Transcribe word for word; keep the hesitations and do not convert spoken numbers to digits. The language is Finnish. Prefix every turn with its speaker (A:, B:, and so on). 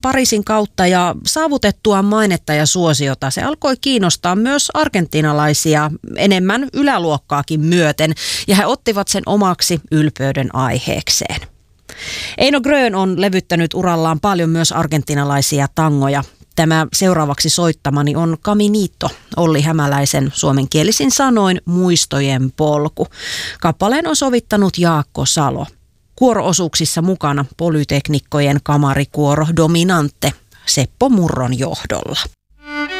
A: Pariisin kautta ja saavutettua mainetta ja suosiota se alkoi kiinnostaa myös argentiinalaisia enemmän yläluokkaakin myöten ja he ottivat sen omaksi ylpeyden aiheekseen. Eino Grön on levyttänyt urallaan paljon myös argentinalaisia tangoja. Tämä seuraavaksi soittamani on Caminito, Olli Hämäläisen suomenkielisin sanoin muistojen polku. Kappaleen on sovittanut Jaakko Salo. Kuoro-osuuksissa mukana polyteknikkojen kamarikuoro Dominante Seppo Murron johdolla.